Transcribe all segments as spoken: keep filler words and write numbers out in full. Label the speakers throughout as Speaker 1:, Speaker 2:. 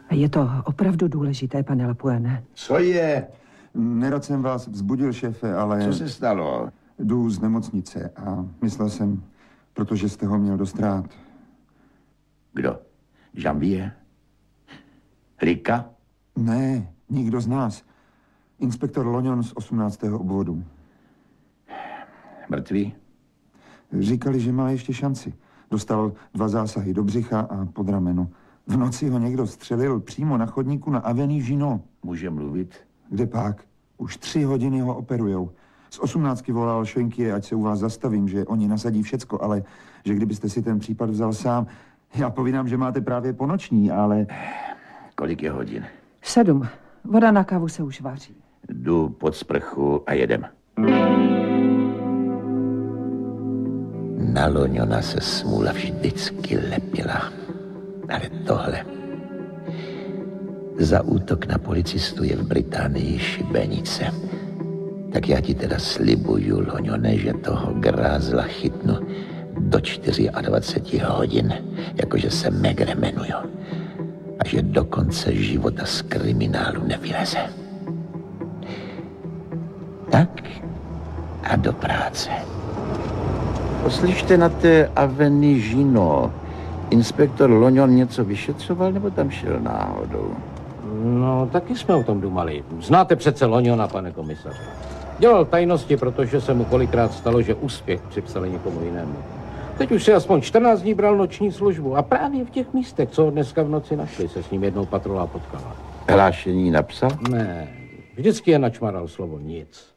Speaker 1: A je to opravdu důležité, pane Lapuene.
Speaker 2: Co je?
Speaker 3: Nerad jsem vás vzbudil, šéfe, ale...
Speaker 2: Co se stalo?
Speaker 3: Jdu z nemocnice a myslel jsem, protože jste ho měl dost rád.
Speaker 2: Kdo? Janvier? Rika?
Speaker 3: Ne, nikdo z nás. Inspektor Loňon z osmnáctého obvodu.
Speaker 2: Mrtvý?
Speaker 3: Říkali, že má ještě šanci. Dostal dva zásahy do břicha a pod rameno. V noci ho někdo střelil přímo na chodníku na Avenue Gino.
Speaker 2: Může mluvit?
Speaker 3: Kde pak? Už tři hodiny ho operujou. Z osmnáctky volal Šenkie, ať se u vás zastavím, že oni nasadí všecko, ale že kdybyste si ten případ vzal sám, já povídám, že máte právě ponoční, ale...
Speaker 2: Kolik je hodin?
Speaker 1: Sedm. Voda na kávu se už vaří.
Speaker 2: Jdu pod sprchu a jedem. Na Loňona se smůla vždycky lepila. Ale tohle... Za útok na policistu je v Británii šibenice. Tak já ti teda slibuju, Loňone, že toho grázla chytnu do dvacet čtyři hodin, jakože se Megre jmenuju. A že do konce života z kriminálu nevyleze. Tak a do práce. Poslyšte, na té Avenue Gino, inspektor Loňon něco vyšetřoval, nebo tam šel náhodou?
Speaker 4: No, taky jsme o tom dumali. Znáte přece Loňona, pane komisaře. Dělal tajnosti, protože se mu kolikrát stalo, že úspěch připsali někomu jinému. Teď už si aspoň čtrnáct dní bral noční službu a právě v těch místech, co ho dneska v noci našli, se s ním jednou patrola potkala.
Speaker 2: Hlášení napsal?
Speaker 4: Ne, vždycky je načmaral slovo nic.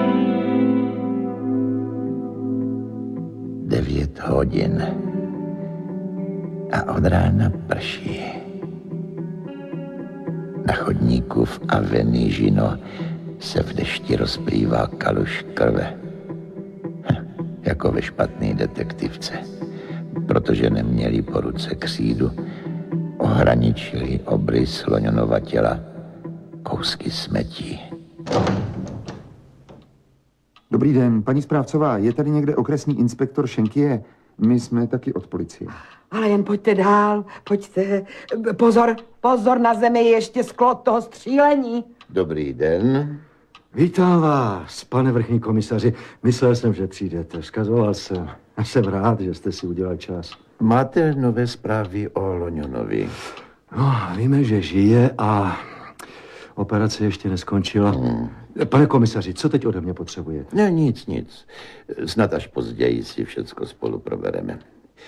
Speaker 2: Devět hodin a od rána prší. Na chodníku v Avenue Gino se v dešti rozplývá kaluž krve. Hm, jako ve špatný detektivce. Protože neměli po ruce křídu, ohraničili obrys Loňonova těla kousky smetí.
Speaker 3: Dobrý den, paní správcová, je tady někde okresní inspektor Šenkie? My jsme taky od policie.
Speaker 5: Ale jen pojďte dál, pojďte. Pozor, pozor, na zemi je ještě sklo od toho střílení.
Speaker 2: Dobrý den.
Speaker 6: Vítám vás, pane vrchní komisaři. Myslel jsem, že přijdete. Vzkazoval jsem. A jsem rád, že jste si udělal čas.
Speaker 2: Máte nové zprávy o Loňonovi?
Speaker 6: No, víme, že žije a operace ještě neskončila. Hmm. Pane komisaři, co teď ode mě potřebujete?
Speaker 2: Ne, nic, nic. Snad až později si všecko spolu probereme.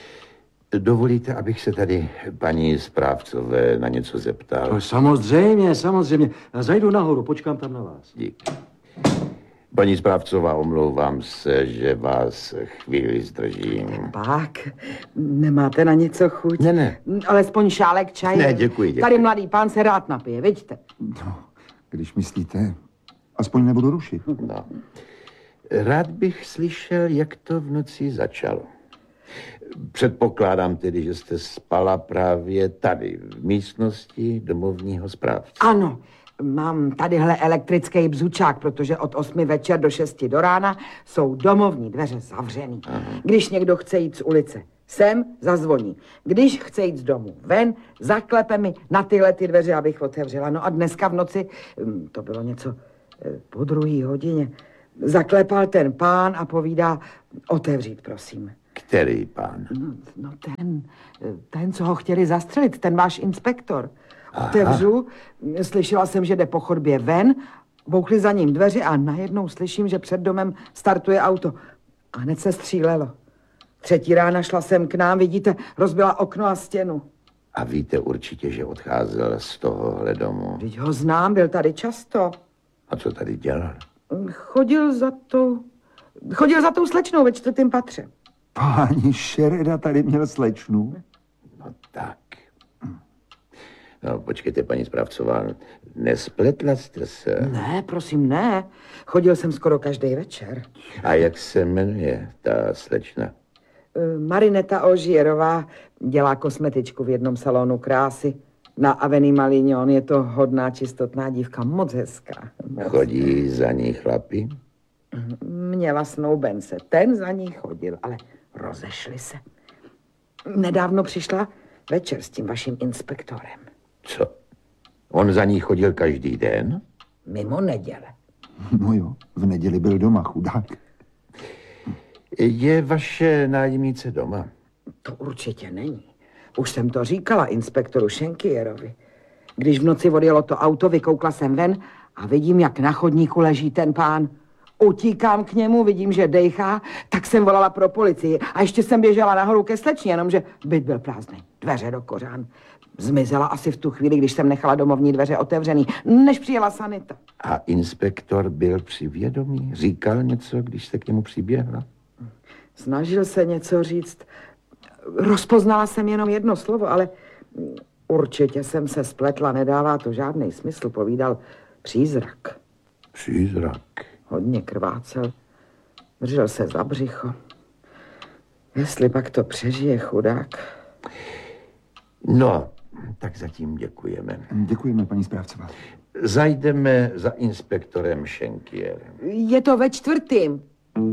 Speaker 2: Dovolíte, abych se tady paní správcové na něco zeptal?
Speaker 6: No, samozřejmě, samozřejmě. Já zajdu nahoru, počkám tam na vás.
Speaker 2: Díky. Paní správcová, omlouvám se, že vás chvíli zdržím.
Speaker 5: Pak, nemáte na něco chuť?
Speaker 2: Ne, ne.
Speaker 5: Alespoň šálek čaje.
Speaker 2: Ne, děkuji, děkuji.
Speaker 5: Tady mladý pán se rád napije, vidíte?
Speaker 3: No, když myslíte, aspoň nebudu rušit.
Speaker 2: No. Rád bych slyšel, jak to v noci začalo. Předpokládám tedy, že jste spala právě tady, v místnosti domovního správce.
Speaker 5: Ano, mám tadyhle elektrický bzučák, protože od osmi večer do šesti do rána jsou domovní dveře zavřený. Aha. Když někdo chce jít z ulice sem, zazvoní. Když chce jít z domu ven, zaklepe mi na tyhle ty dveře, abych otevřela. No a dneska v noci, to bylo něco po druhé hodině, zaklepal ten pán a povídá, otevřít, prosím.
Speaker 2: Který pán?
Speaker 5: No, no ten, ten, co ho chtěli zastřelit, ten váš inspektor. Aha. Otevřu, slyšela jsem, že jde po chodbě ven, bouchli za ním dveře a najednou slyším, že před domem startuje auto. A hned se střílelo. Třetí rána šla jsem k nám, vidíte, rozbila okno a stěnu.
Speaker 2: A víte určitě, že odcházel z tohohle domu?
Speaker 5: Vždyť ho znám, byl tady často.
Speaker 2: A co tady dělal?
Speaker 5: Chodil za tou... Chodil za tou slečnou ve čtvrtém patře.
Speaker 3: Páni Šereda tady měl slečnu?
Speaker 2: No tak. No, počkejte, paní správcová, nespletla jste se?
Speaker 5: Ne, prosím, ne. Chodil jsem skoro každý večer.
Speaker 2: A jak se jmenuje ta slečna?
Speaker 5: Marineta Ožierová dělá kosmetičku v jednom salonu krásy. Na Avenue Malignon, je to hodná, čistotná dívka, moc hezká. Moc.
Speaker 2: Chodí za ní chlapi?
Speaker 5: Měla snoubence, ten za ní chodil, ale rozešli se. Nedávno přišla večer s tím vaším inspektorem.
Speaker 2: Co? On za ní chodil každý den?
Speaker 5: Mimo neděle.
Speaker 3: No jo, v neděli byl doma, chudák.
Speaker 2: Je vaše nájemnice doma?
Speaker 5: To určitě není. Už jsem to říkala inspektoru Schenkierovi. Když v noci odjelo to auto, vykoukla jsem ven a vidím, jak na chodníku leží ten pán. Utíkám k němu, vidím, že dejchá, tak jsem volala pro policii. A ještě jsem běžela nahoru ke slečně, jenomže byt byl prázdný. Dveře do kořán. Zmizela asi v tu chvíli, když jsem nechala domovní dveře otevřený, než přijela sanita.
Speaker 2: A inspektor byl při vědomí? Říkal něco, když se k němu přiběhla?
Speaker 5: Snažil se něco říct. Rozpoznala jsem jenom jedno slovo, ale určitě jsem se spletla, nedává to žádný smysl, povídal přízrak.
Speaker 2: Přízrak.
Speaker 5: Hodně krvácel, držel se za břicho. Jestli pak to přežije, chudák.
Speaker 2: No, tak zatím děkujeme.
Speaker 3: Děkujeme, paní správcová.
Speaker 2: Zajdeme za inspektorem Schenkierem.
Speaker 5: Je to ve čtvrtým.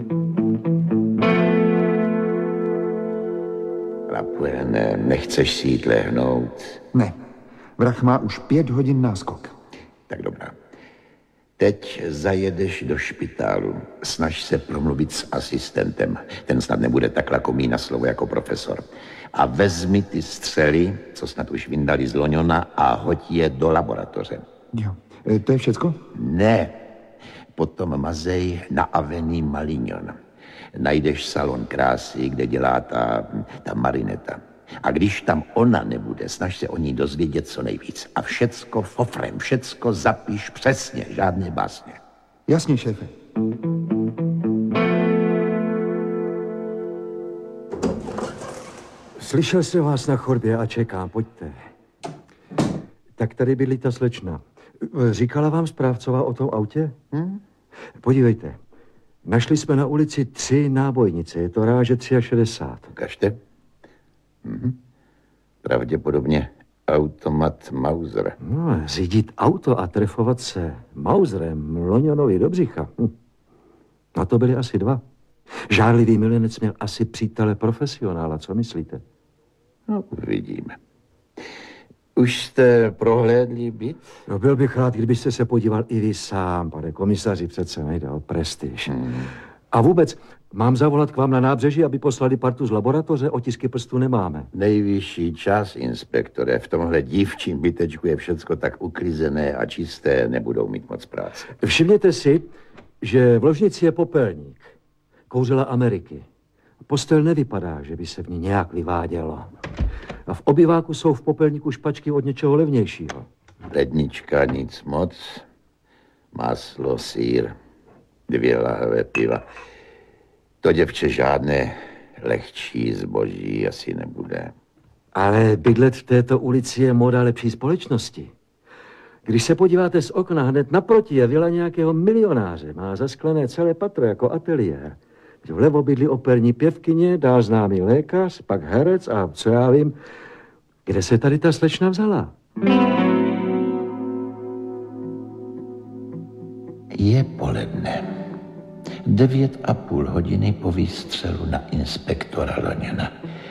Speaker 2: Lapuene, nechceš si jít lehnout?
Speaker 3: Ne, vrah má už pět hodin náskok.
Speaker 2: Tak dobrá. Teď zajedeš do špitálu. Snaž se promluvit s asistentem. Ten snad nebude tak lakomý na slovo jako profesor. A vezmi ty střely, co snad už vyndali z Loňona, a hoď je do laboratoře.
Speaker 3: Jo, e, to je všecko?
Speaker 2: Ne. Potom mazej na Avenue Malignon. Najdeš salon krásy, kde dělá ta, ta Marineta. A když tam ona nebude, snaž se o ní dozvědět co nejvíc. A všecko fofrem, všecko zapíš přesně, žádné básně.
Speaker 3: Jasně, šéfe.
Speaker 6: Slyšel jsem vás na chodbě a čekám, pojďte. Tak tady bydlí ta slečna. Říkala vám správcová o tom autě? Hm? Podívejte, našli jsme na ulici tři nábojnice, je to ráže šedesát tři.
Speaker 2: Ukažte. Mhm. Pravděpodobně automat Mauser.
Speaker 6: No, řídit auto a trefovat se Mauserem Loňonovi do břicha. Hm. Na to byly asi dva. Žárlivý milenec měl asi přítele profesionála, co myslíte?
Speaker 2: No, uvidíme. Už jste prohlédli byt?
Speaker 6: No, byl bych rád, kdybyste se podíval i vy sám, pane komisaři, přece nejde o prestiž. Hmm. A vůbec, mám zavolat k vám na nábřeží, aby poslali partu z laboratoře, otisky prstů nemáme.
Speaker 2: Nejvyšší čas, inspektore. V tomhle dívčím bytečku je všecko tak uklizené a čisté, nebudou mít moc práce.
Speaker 6: Všimněte si, že v ložnici je popelník. Kouřila Ameriky. Postel nevypadá, že by se v ní nějak vyvádělo. A v obyváku jsou v popelníku špačky od něčeho levnějšího.
Speaker 2: Lednička, nic moc. Máslo, sýr, dvě lahve piva. To děvče žádné lehčí zboží asi nebude.
Speaker 6: Ale bydlet v této ulici je moda lepší společnosti. Když se podíváte z okna, hned naproti je vila nějakého milionáře. Má zasklené celé patro jako ateliér. Vlevo bydlí operní pěvkyně, dál známý lékař, pak herec a co já vím, kde se tady ta slečna vzala?
Speaker 2: Je poledne. Devět a půl hodiny po výstřelu na inspektora Loňona.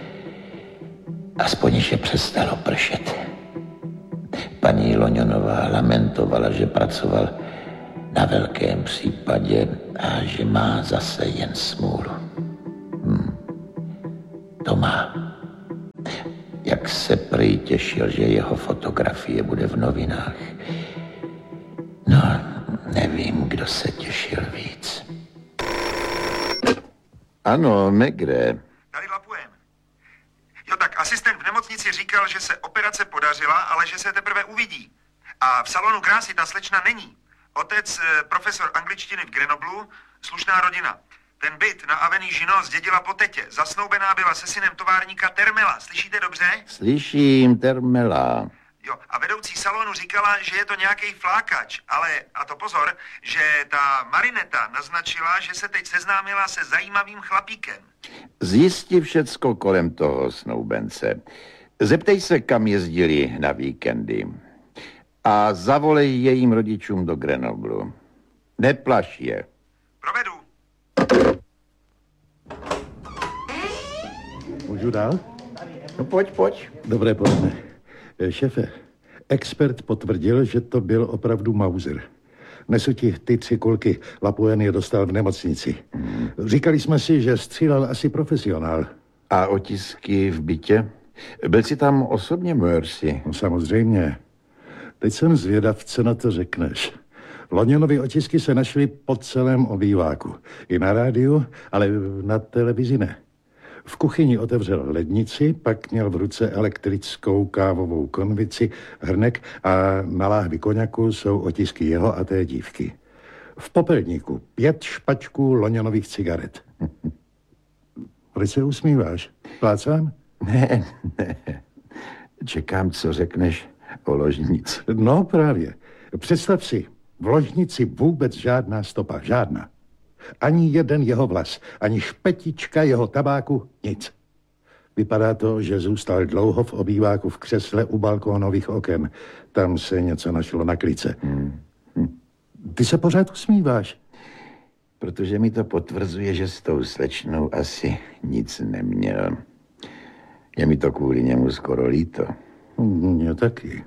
Speaker 2: Aspoň je přestalo pršet. Paní Loňonová lamentovala, že pracoval na velkém případě a že má zase jen smůlu. Hm. To má. Jak se prý těšil, že jeho fotografie bude v novinách. No, nevím, kdo se těšil víc. Ano, Megre.
Speaker 3: Tady Lapuen. Jo, tak asistent v nemocnici říkal, že se operace podařila, ale že se teprve uvidí. A v salonu krásy ta slečna není. Otec, profesor angličtiny v Grenoblu, slušná rodina. Ten byt na Avenue Žino zdědila po tetě. Zasnoubená byla se synem továrníka Termela. Slyšíte dobře?
Speaker 2: Slyším, Termela.
Speaker 3: Jo, a vedoucí salonu říkala, že je to nějaký flákač, ale, a to pozor, že ta Marineta naznačila, že se teď seznámila se zajímavým chlapíkem.
Speaker 2: Zjisti všecko kolem toho snoubence. Zeptej se, kam jezdili na víkendy. A zavolej jejím rodičům do Grenoblu. Neplaš je.
Speaker 3: Provedu.
Speaker 7: Můžu dál?
Speaker 2: No pojď, pojď.
Speaker 7: Dobré poledne. Šefe, Expert potvrdil, že to byl opravdu Mauser. Nesu ti ty tři kulky, Lapuen je dostal v nemocnici. Říkali jsme si, že střílel asi profesionál.
Speaker 2: A otisky v bytě? Byl jsi tam osobně, Mercy?
Speaker 7: No, samozřejmě. Teď jsem zvědav, co na to řekneš. Lonionovy otisky se našly po celém obýváku. I na rádiu, ale na televizi ne. V kuchyni otevřel lednici, pak měl v ruce elektrickou kávovou konvici, hrnek a na láhvi koněku jsou otisky jeho a té dívky. V popelníku pět špačků Lonionových cigaret. Proč se usmíváš? Plácám?
Speaker 2: Ne, ne. Čekám, co řekneš o ložnici.
Speaker 7: No právě. Představ si, v ložnici vůbec žádná stopa, žádná. Ani jeden jeho vlas, ani špetička jeho tabáku, nic. Vypadá to, že zůstal dlouho v obýváku v křesle u balkónových oken. Tam se něco našlo na klice. Hmm. Hm. Ty se pořád usmíváš.
Speaker 2: Protože mi to potvrzuje, že s tou slečnou asi nic neměl. Je mi to kvůli němu skoro líto.
Speaker 7: Mně taky.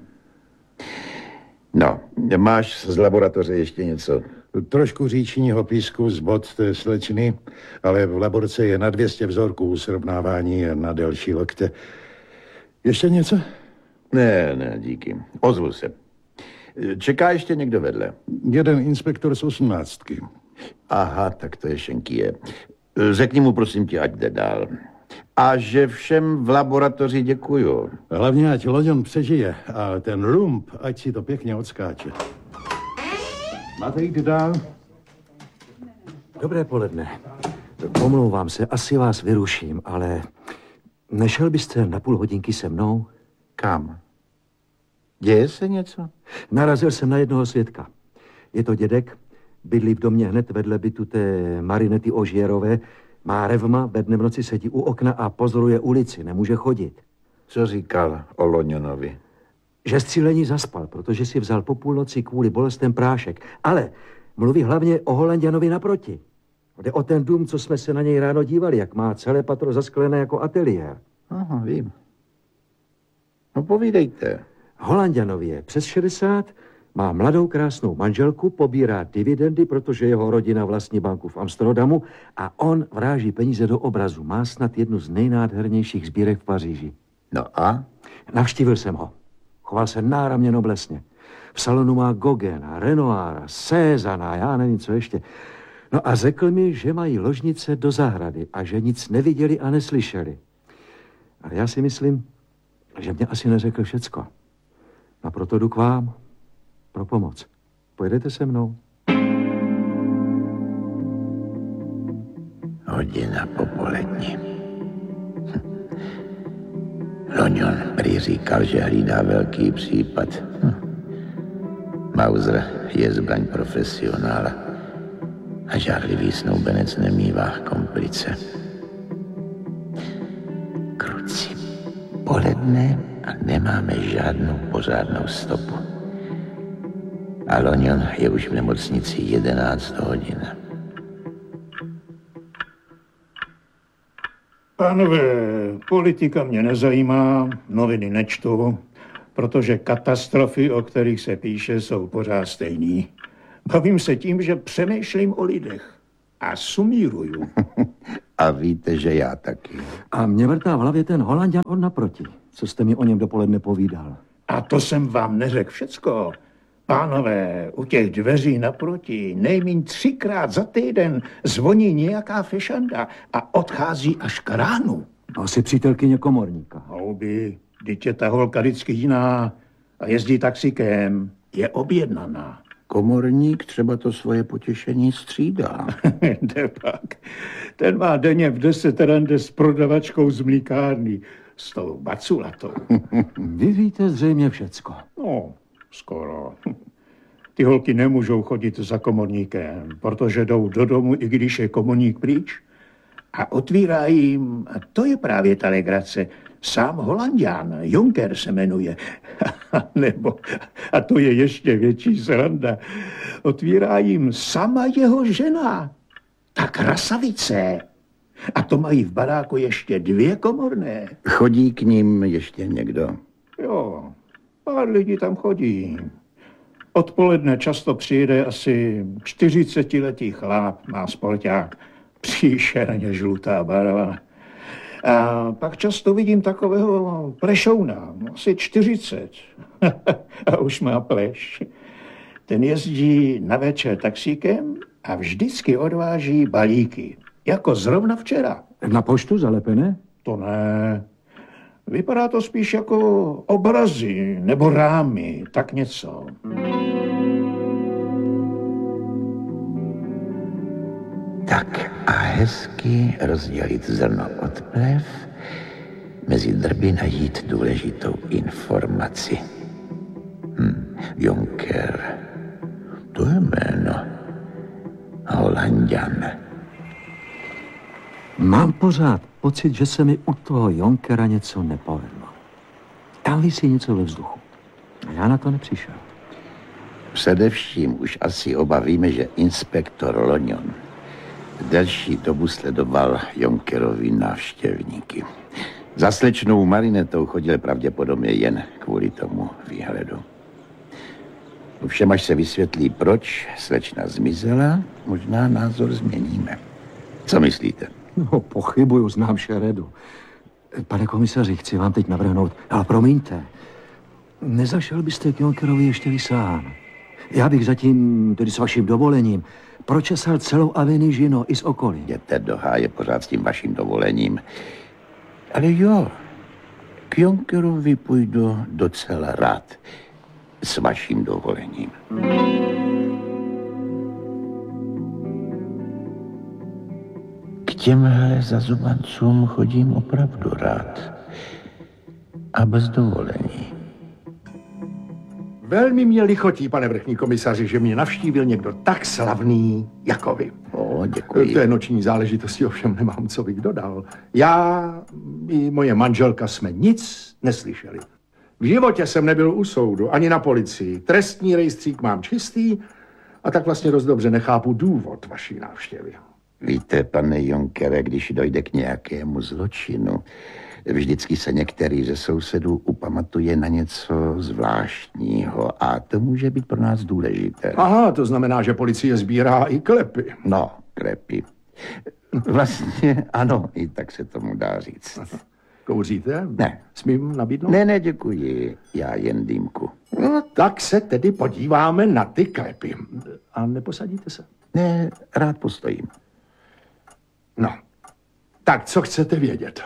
Speaker 2: No, máš z laboratoře ještě něco?
Speaker 7: Trošku říčního písku z bod té slečny, ale v laborce je na dvě stě vzorků srovnávání na delší lokte. Ještě něco?
Speaker 2: Ne, ne, díky. Ozvu se. Čeká ještě někdo vedle?
Speaker 7: Jeden inspektor z osmnáctky.
Speaker 2: Aha, tak to je Šenkie. Řekni mu, prosím tě, ať jde dál. A že všem v laboratoři děkuju.
Speaker 7: Hlavně, ať Lonion přežije a ten lump, ať si to pěkně odskáče. Máte jít dál?
Speaker 6: Dobré poledne. Omlouvám se, asi vás vyruším, ale nešel byste na půl hodinky se mnou?
Speaker 2: Kam? Děje se něco?
Speaker 6: Narazil jsem na jednoho svědka. Je to dědek, bydlí v domě hned vedle bytu té Marinety Ožierové, má revma, ve dne v noci sedí u okna a pozoruje ulici, nemůže chodit.
Speaker 2: Co říkal o Lonionovi?
Speaker 6: Že střílení zaspal, protože si vzal po půlnoci kvůli bolestem prášek. Ale mluví hlavně o Holanďanovi naproti. Jde o ten dům, co jsme se na něj ráno dívali, jak má celé patro zasklené jako ateliér.
Speaker 2: Aha, vím. No povídejte.
Speaker 6: Holanďanovi je přes šedesát, má mladou krásnou manželku, pobírá dividendy, protože jeho rodina vlastní banku v Amsterdamu a on vráží peníze do obrazu. Má snad jednu z nejnádhernějších sbírek v Paříži.
Speaker 2: No a?
Speaker 6: Navštívil jsem ho. Choval se náramně noblesně. V salonu má Gogena, Renoira, Cézana, já nevím, co ještě. No a řekl mi, že mají ložnice do zahrady a že nic neviděli a neslyšeli. Ale já si myslím, že mě asi neřekl všecko. A proto jdu k vám pro pomoc. Pojedete se mnou?
Speaker 2: Hodina popolední. Hm. Lonion prý říkal, že hlídá velký případ. Hm. Mauser je zbraň profesionála a žárlivý snoubenec nemívá komplice. Kruci, poledne a nemáme žádnou pořádnou stopu. A Lonion je už v nemocnici jedenáct hodin.
Speaker 8: Pánové, politika mě nezajímá, noviny nečtu, protože katastrofy, o kterých se píše, jsou pořád stejný. Bavím se tím, že přemýšlím o lidech a sumíruju.
Speaker 2: A víte, že já taky.
Speaker 6: A mě vrtá v hlavě ten Holanďan on naproti. Co jste mi o něm dopoledne povídal?
Speaker 8: A to jsem vám neřekl všecko. Pánové, u těch dveří naproti nejmíň třikrát za týden zvoní nějaká fešanda a odchází až k ránu.
Speaker 6: Asi přítelkyně komorníka.
Speaker 8: Houby, vždyť je ta holka vždycky jiná a jezdí taxikem. Je objednaná.
Speaker 2: Komorník třeba to svoje potěšení střídá.
Speaker 8: Jde pak. Ten má denně v deset rande s prodavačkou z mlíkárny, s tou baculatou.
Speaker 6: Vy víte zřejmě všecko.
Speaker 8: No, skoro. Ty holky nemůžou chodit za komorníkem, protože jdou do domu, i když je komorník pryč. A otvírá jim, a to je právě ta legrace, sám Holanďan, Juncker se jmenuje. Nebo, a to je ještě větší sranda, otvírá jim sama jeho žena, ta krasavice. A to mají v baráku ještě dvě komorné.
Speaker 2: Chodí k ním ještě někdo?
Speaker 8: Jo, pár lidí tam chodí. Odpoledne často přijde asi čtyřicetiletý chlap, má sporták, příšerně žlutá barva. A pak často vidím takového plešouna, asi čtyřicet. A už má pleš. Ten jezdí na večer taxíkem a vždycky odváží balíky. Jako zrovna včera.
Speaker 9: Na poštu zalepené?
Speaker 8: To ne. Vypadá to spíš jako obrazy nebo rámy, tak něco.
Speaker 2: Tak a hezky rozdělit zrno od plev, mezi drby najít důležitou informaci. Hm, Juncker, to je jméno. Holanďan.
Speaker 6: Mám pořád pocit, že se mi u toho Junckera něco nepovedlo. Tam visí něco ve vzduchu. A já na to nepřišel.
Speaker 2: Především už asi obavíme, že inspektor Lonion delší dobu sledoval Junckerovi návštěvníky. Za slečnou Marinetou chodil pravděpodobně jen kvůli tomu výhledu. Ovšem, až se vysvětlí, proč slečna zmizela, možná názor změníme. Co myslíte?
Speaker 6: No, pochybuju, znám šeredu. Pane komisaři, chci vám teď navrhnout, ale promiňte, nezašel byste k Junckerovi ještě vy sám. Já bych zatím, tedy s vaším dovolením, pročesal celou Avenue Žino i z okolí.
Speaker 2: Jděte do háje pořád s tím vaším dovolením. Ale jo, k Junckerovi půjdu docela rád. S vaším dovolením. K těmhle zazubancům chodím opravdu rád. A bez dovolení.
Speaker 9: Velmi mě lichotí, pane vrchní komisaři, že mě navštívil někdo tak slavný jako vy.
Speaker 2: O, děkuji.
Speaker 9: V té noční záležitosti ovšem nemám, co bych dodal. Já i moje manželka jsme nic neslyšeli. V životě jsem nebyl u soudu, ani na policii. Trestní rejstřík mám čistý a tak vlastně dost dobře nechápu důvod vaší návštěvy.
Speaker 2: Víte, pane Junckere, když dojde k nějakému zločinu, vždycky se některý ze sousedů upamatuje na něco zvláštního a to může být pro nás důležité.
Speaker 9: Aha, to znamená, že policie sbírá i klepy.
Speaker 2: No, klepy. Vlastně ano, i tak se tomu dá říct.
Speaker 9: Kouříte?
Speaker 2: Ne.
Speaker 9: Smím nabídnout?
Speaker 2: Ne, ne, děkuji. Já jen dýmku.
Speaker 9: No, tak se tedy podíváme na ty klepy. A neposadíte se?
Speaker 2: Ne, rád postojím.
Speaker 9: No, tak co chcete vědět?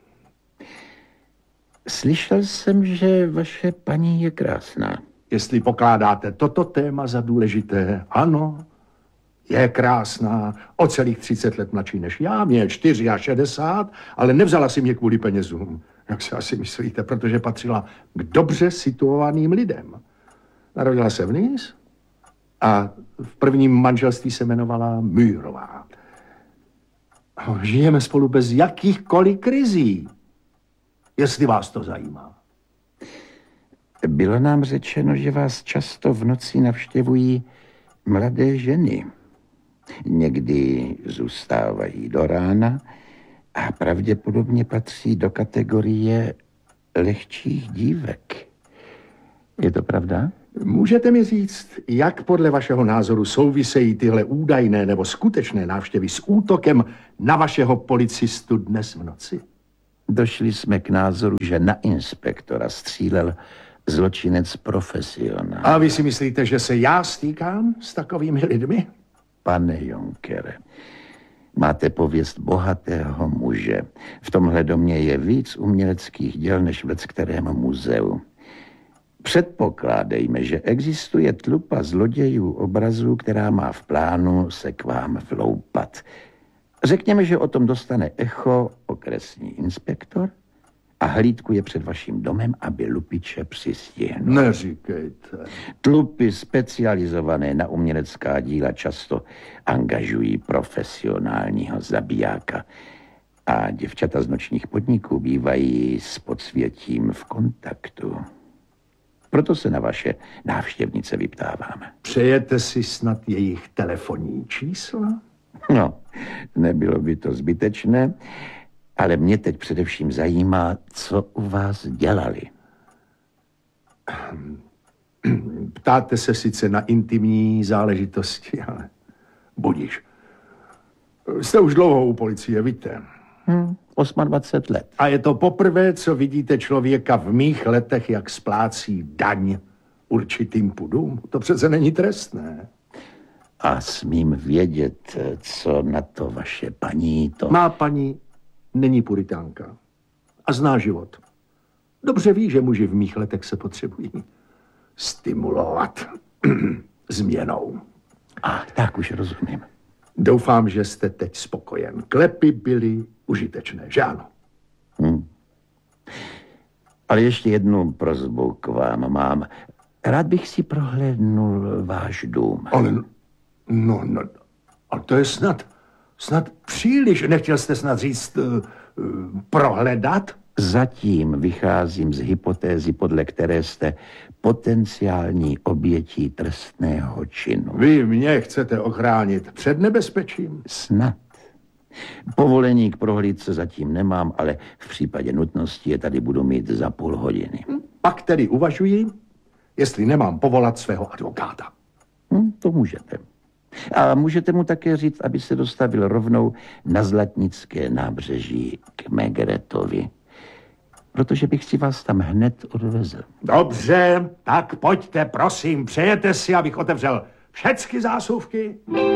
Speaker 2: Slyšel jsem, že vaše paní je krásná.
Speaker 9: Jestli pokládáte toto téma za důležité, ano, je krásná, o celých třicet let mladší než já, mě je šedesát čtyři, ale nevzala si mě kvůli penězům, jak si asi myslíte, protože patřila k dobře situovaným lidem. Narodila se v Nice a v prvním manželství se jmenovala Mürová. Žijeme spolu bez jakýchkoliv krizí, jestli vás to zajímá.
Speaker 2: Bylo nám řečeno, že vás často v noci navštěvují mladé ženy. Někdy zůstávají do rána a pravděpodobně patří do kategorie lehčích dívek. Je to pravda?
Speaker 9: Můžete mi říct, jak podle vašeho názoru souvisejí tyhle údajné nebo skutečné návštěvy s útokem na vašeho policistu dnes v noci?
Speaker 2: Došli jsme k názoru, že na inspektora střílel zločinec profesionál.
Speaker 9: A vy si myslíte, že se já stýkám s takovými lidmi?
Speaker 2: Pane Junckere, máte pověst bohatého muže. V tomhle domě je víc uměleckých děl než v leckterém muzeu. Předpokládejme, že existuje tlupa zlodějů obrazů, která má v plánu se k vám vloupat. Řekněme, že o tom dostane echo okresní inspektor a hlídkuje před vaším domem, aby lupiče přistihnul.
Speaker 9: Neříkejte.
Speaker 2: Tlupy specializované na umělecká díla často angažují profesionálního zabijáka a děvčata z nočních podniků bývají s podsvětím v kontaktu. Proto se na vaše návštěvnice vyptáváme.
Speaker 9: Přejete si snad jejich telefonní čísla?
Speaker 2: No, nebylo by to zbytečné, ale mě teď především zajímá, co u vás dělali.
Speaker 9: Ptáte se sice na intimní záležitosti, ale budíš. Jste už dlouho u policie, víte.
Speaker 2: Hm, dvacet osm let.
Speaker 9: A je to poprvé, co vidíte člověka v mých letech, jak splácí daň určitým pudům. To přece není trestné.
Speaker 2: A smím vědět, co na to vaše paní to...
Speaker 9: Má paní není puritánka a zná život. Dobře ví, že muži v mých letech se potřebují stimulovat změnou.
Speaker 2: A tak už rozumím.
Speaker 9: Doufám, že jste teď spokojen. Klepy byly užitečné, že ano?
Speaker 2: Hm. Ale ještě jednu prosbu k vám mám. Rád bych si prohlédnul váš dům.
Speaker 9: Ale, no, no, ale to je snad, snad příliš. Nechtěl jste snad říct uh, uh, prohledat?
Speaker 2: Zatím vycházím z hypotézy, podle které jste potenciální obětí trestného činu.
Speaker 9: Vy mě chcete ochránit před nebezpečím?
Speaker 2: Snad. Povolení k prohlídce zatím nemám, ale v případě nutnosti je tady budu mít za půl hodiny.
Speaker 9: Pak tedy uvažuji, jestli nemám povolat svého advokáta.
Speaker 2: Hm, to můžete. A můžete mu také říct, aby se dostavil rovnou na Zlatnické nábřeží k Megretovi. Protože bych si vás tam hned odvezl.
Speaker 9: Dobře, tak pojďte, prosím. Přejete si, abych otevřel všechny zásuvky?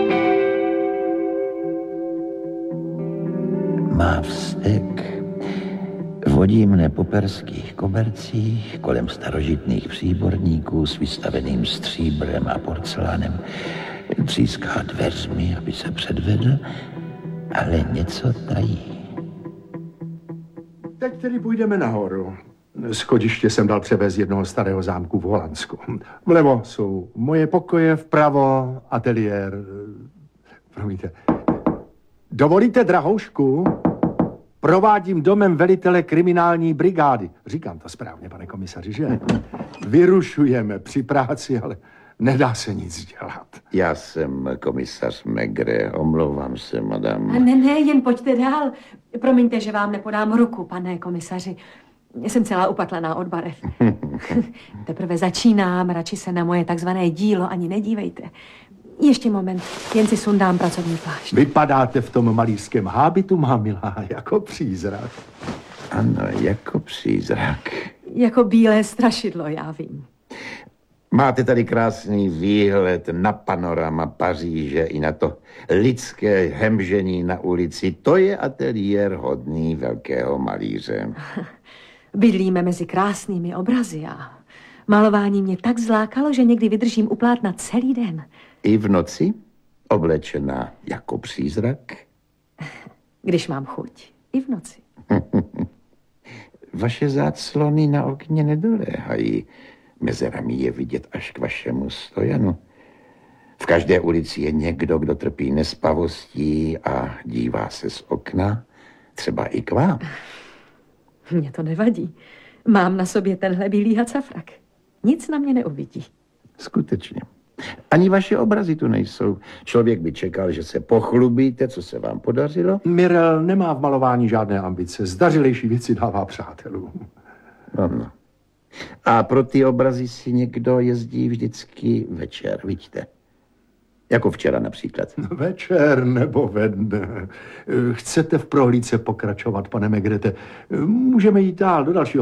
Speaker 2: Má vztek vodí mne po perských kobercích, kolem starožitných příborníků s vystaveným stříbrem a porcelánem. Tříská dveřmi, aby se předvedl, ale něco tají.
Speaker 9: Teď tedy půjdeme nahoru. Schodiště jsem dal převést jednoho starého zámku v Holandsku. Vlevo jsou moje pokoje, vpravo ateliér. Promiňte. Dovolíte, drahoušku? Provádím domem velitele kriminální brigády. Říkám to správně, pane komisaři, že? Vyrušujeme při práci, ale nedá se nic dělat.
Speaker 2: Já jsem komisař Megre, omlouvám se, madam.
Speaker 10: A ne, ne, jen pojďte dál. Promiňte, že vám nepodám ruku, pane komisaři. Jsem celá upatlená od barev. Teprve začínám, radši se na moje takzvané dílo ani nedívejte. Ještě moment, jen si sundám pracovní plášť.
Speaker 9: Vypadáte v tom malířském hábitu, má milá, jako přízrak.
Speaker 2: Ano, jako přízrak.
Speaker 10: Jako bílé strašidlo, já vím.
Speaker 2: Máte tady krásný výhled na panorama Paříže i na to lidské hemžení na ulici. To je ateliér hodný velkého malíře.
Speaker 10: Bydlíme mezi krásnými obrazy a malování mě tak zlákalo, že někdy vydržím u plátna celý den.
Speaker 2: I v noci? Oblečená jako přízrak?
Speaker 10: Když mám chuť. I v noci.
Speaker 2: Vaše záclony na okně nedoléhají. Mezerami je vidět až k vašemu stojanu. V každé ulici je někdo, kdo trpí nespavostí a dívá se z okna, třeba i k vám.
Speaker 10: Mně to nevadí. Mám na sobě tenhle bílý hacafrak. Nic na mě neuvidí.
Speaker 2: Skutečně. Ani vaše obrazy tu nejsou. Člověk by čekal, že se pochlubíte, co se vám podařilo.
Speaker 9: Mirel nemá v malování žádné ambice. Zdařilejší věci dává přátelům.
Speaker 2: Ano. A pro ty obrazy si někdo jezdí vždycky večer, vidíte? Jako včera například.
Speaker 9: Večer nebo ve dne. Chcete v prohlídce pokračovat, pane Megrete? Můžeme jít dál do dalšího